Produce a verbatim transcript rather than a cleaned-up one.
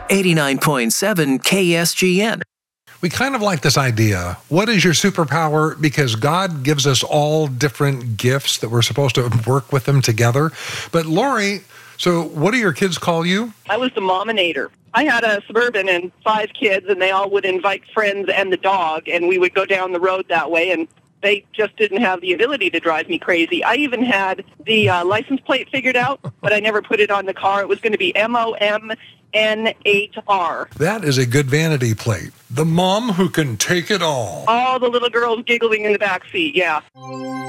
eighty-nine point seven K S G N. We kind of like this idea. What is your superpower? Because God gives us all different gifts that we're supposed to work with them together. But Lori, so what do your kids call you? I was the mominator. I had a Suburban and five kids, and they all would invite friends and the dog, and we would go down the road that way, and they just didn't have the ability to drive me crazy. I even had the uh, license plate figured out, but I never put it on the car. It was going to be M O M N eight R. That is a good vanity plate. The mom who can take it all. All the little girls giggling in the back seat, yeah.